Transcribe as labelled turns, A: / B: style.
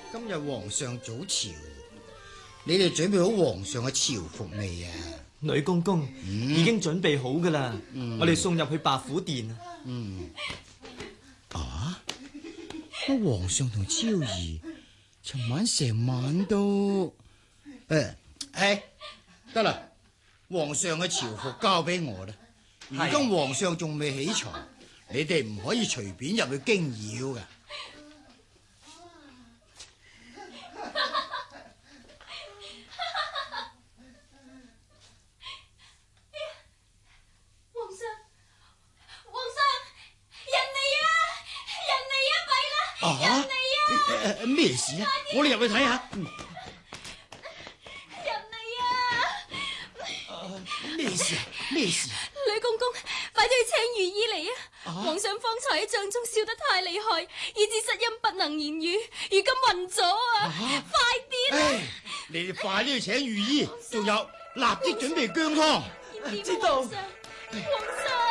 A: 今日皇上早朝，你哋準備好皇上嘅朝服未啊？
B: 女公公已經準備好噶啦，我哋送入去白虎殿啊。
A: 啊？皇上同昭儀尋晚成晚都得啦，皇上嘅朝服交俾我啦。如今皇上仲未起床，你哋唔可以隨便入去驚擾噶。咩事啊？我哋入去睇下。
C: 人嚟啊！
A: 咩事啊？咩事？
C: 女公公，快啲去請御醫嚟啊！皇上方才喺帳中笑得太厲害，以致失音不能言語，如今暈咗啊！快啲啦！
A: 你哋快啲去請御醫，仲有立即準備薑湯。
B: 知道。
C: 皇上。